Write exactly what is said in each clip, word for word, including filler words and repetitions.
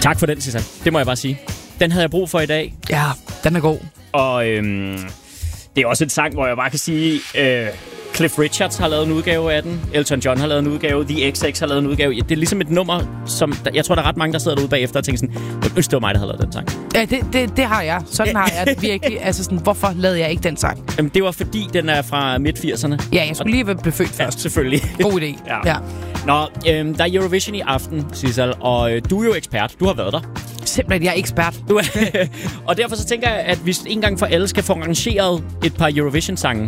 Tak for den, Sissel. Det må jeg bare sige. Den havde jeg brug for i dag. Ja, den er god. Og øhm, det er også en sang, hvor jeg bare kan sige... Øh, Cliff Richards har lavet en udgave af den. Elton John har lavet en udgave. The X X har lavet en udgave. Det er ligesom et nummer, som... Jeg tror, der er ret mange, der sidder derude bagefter og tænker sådan... Jeg ønsker, det var mig, der havde lavet den sang. Ja, det, det, det har jeg. Sådan har jeg det virkelig. Altså sådan, hvorfor lavede jeg ikke den sang? Jamen, det var fordi, den er fra midt firserne. Ja, jeg skulle lige være blevet født først. Ja, selvfølgelig. God idé. Ja. Ja. Nå, øhm, der er Eurovision i aften, Sissel, og øh, du er jo ekspert. Du har været der. Simpelthen, jeg er ekspert. Du er, og derfor så tænker jeg, at hvis en gang for alle skal få rangeret et par Eurovision-sange.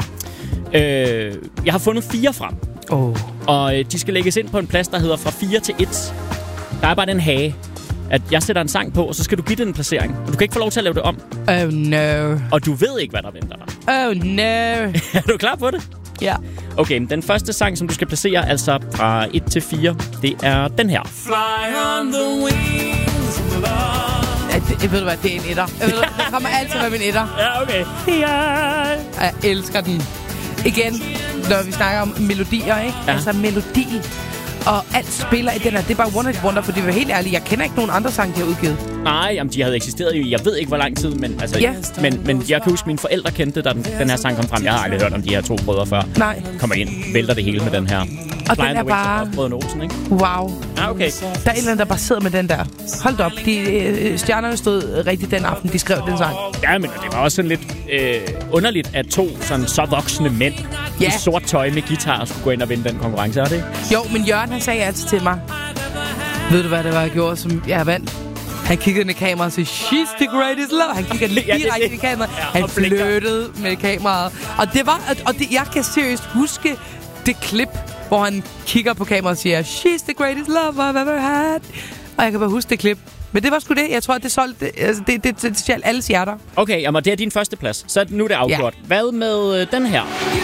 Øh, jeg har fundet fire frem. Oh. Og øh, de skal lægges ind på en plads, der hedder fra fire til et. Der er bare den hage, at jeg sætter en sang på, og så skal du give den en placering. Du kan ikke få lov til at lave det om. Oh no. Og du ved ikke, hvad der venter dig. Oh no. Er du klar på det? Ja. Okay, den første sang, som du skal placere, altså fra et til fire, det er den her. Fly on the wings of love. Ja, det, ved du hvad, det er en etter. Jeg ved, det kommer altid med min etter. Ja, okay. Yeah. Jeg elsker den. Igen, når vi snakker om melodier, ikke? Ja. Altså melodi og alt spiller i den her. Det er bare One Hit Wonder, for det var helt ærligt. Jeg kender ikke nogen andre sange, de har udgivet. Nej, jamen, de havde eksisteret i, jeg ved ikke, hvor lang tid, men, altså, Ja. men, men jeg kan huske, at mine forældre kendte, da den, den her sang kom frem. Jeg har aldrig hørt om de her to brødre før. Nej. Kommer ind, vælter det hele med den her. Og Fly den er bare... Brødrene Olsen, ikke? Wow. Ja, okay. Der er et eller andet, der bare sidder med den der. Hold da op. De, øh, stjernerne stod rigtigt den aften, de skrev den sang. Ja, men det var også sådan lidt øh, underligt, at to sådan så voksne mænd Ja. i sort tøj med guitar skulle gå ind og vinde den konkurrence, er det ikke? Jo, men Jørgen, han sagde altid til mig. Ved du, hvad det var, jeg gjorde, som jeg vandt? Han kiggede ind i kameraet og sagde, she's the greatest love. Han kiggede lige Ja, det er direkte det. i kameraet. Ja, Han og blinker. flyttede med kameraet. Og det var, og det, jeg kan seriøst huske det klip, hvor han kigger på kameraet og siger, she's the greatest love I've ever had. Og jeg kan bare huske det klip. Men det var sgu det. Jeg tror, at det solgte, altså det, det, det, det stjal alles hjerter. Okay, jamen det er din første plads. Så nu er det afgjort. Ja. Hvad med øh, den her?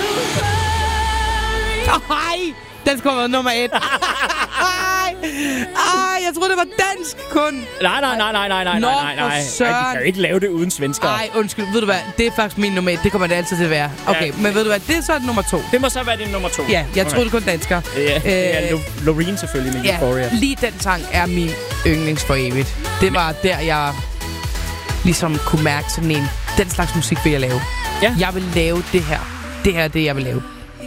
Ej, den skulle have været nummer et. Ej, ej, jeg troede, det var dansk kun. Nej, nej, nej, nej, nej, nej, Nå, nej, nej. for søren. Ej, de kan jo ikke lave det uden svensker. Ej, undskyld. Ved du hvad? Det er faktisk min nummer et. Det kommer det altid til at være. Okay, Ja. men ved du hvad? Det er så nummer to. Det må så være din nummer to. Ja, jeg troede det kun dansker. Ja, det er Øh, Lo- Loreen selvfølgelig med Ja, Euphoria. lige den sang er min yndlings for evigt. Det var der, jeg ligesom kunne mærke sådan en, den slags musik vil jeg lave. Ja. Jeg vil lave det her. Det her er det, jeg vil lave.